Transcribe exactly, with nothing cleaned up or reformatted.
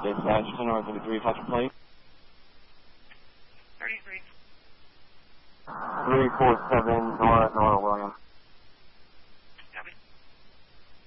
Dispatch to North thirty-three, touch plate. thirty-three. three four seven North Northwest.